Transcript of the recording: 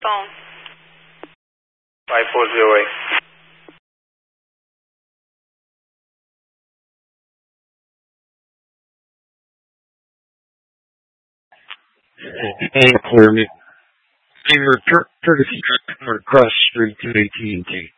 phone? 5408. Hey, Clearman. Hey, we're courtesy customer across the street to AT&T.